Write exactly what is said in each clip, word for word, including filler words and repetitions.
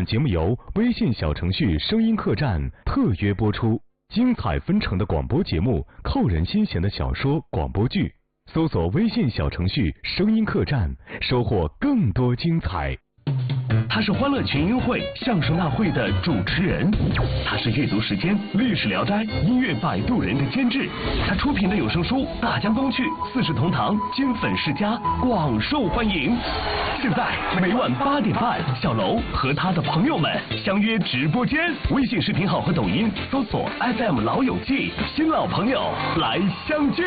本节目由微信小程序声音客栈特约播出，精彩纷呈的广播节目，扣人心弦的小说广播剧，搜索微信小程序声音客栈，收获更多精彩。 他是欢乐群英会相声大会的主持人，他是阅读时间历史聊斋音乐摆渡人的监制，他出品的有声书《大江东去》《四世同堂》金粉世家广受欢迎。现在每晚八点半，小楼和他的朋友们相约直播间，微信视频号和抖音搜索 F M 老友记，新老朋友来相聚。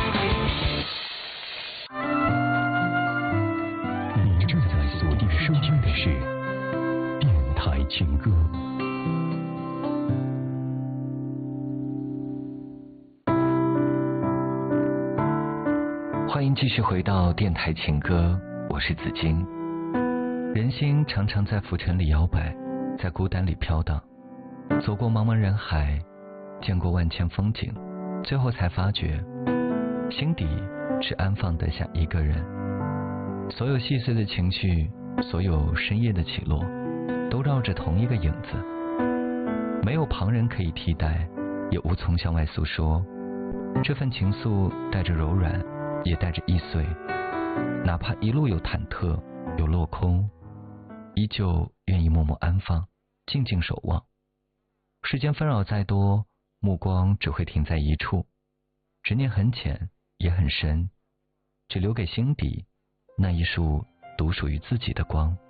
你正在锁定收听的是电台情歌。 欢迎继续回到电台情歌，我是紫金。人心常常在浮尘里摇摆，在孤单里飘荡，走过茫茫人海，见过万千风景，最后才发觉心底只安放得下一个人。所有细碎的情绪，所有深夜的起落，都绕着同一个影子，没有旁人可以替代，也无从向外诉说。这份情愫带着柔软，也带着易碎，哪怕一路有忐忑有落空，依旧愿意默默安放，静静守望。世间纷扰再多，目光只会停在一处，执念很浅也很深，只留给心底那一束独属于自己的光。